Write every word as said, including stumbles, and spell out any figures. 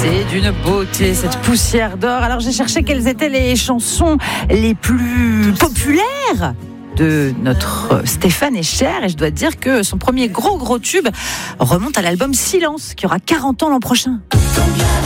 C'est d'une beauté, cette poussière d'or. Alors j'ai cherché quelles étaient les chansons les plus populaires de notre Stéphane Escher, et je dois dire que son premier gros gros tube remonte à l'album Silence, qui aura quarante ans l'an prochain.